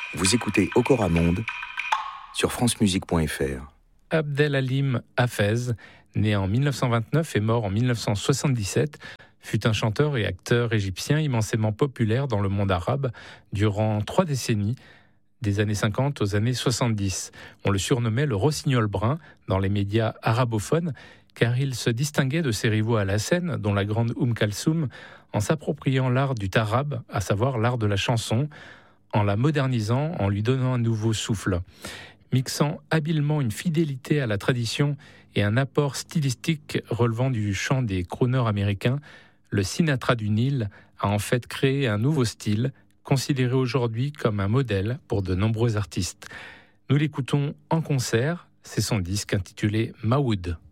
Vous écoutez Okora Monde sur francemusique.fr. Abdelhalim Hafez, né en 1929 et mort en 1977, fut un chanteur et acteur égyptien immensément populaire dans le monde arabe durant 3 décennies, des années 50 aux années 70. On le surnommait le Rossignol brun dans les médias arabophones, car il se distinguait de ses rivaux à la scène, dont la grande Kalsoum, en s'appropriant l'art du tarab, à savoir l'art de la chanson, en la modernisant, en lui donnant un nouveau souffle. Mixant habilement une fidélité à la tradition et un apport stylistique relevant du chant des crooners américains, le Sinatra du Nil a en fait créé un nouveau style, considéré aujourd'hui comme un modèle pour de nombreux artistes. Nous l'écoutons en concert, c'est son disque intitulé Maoud.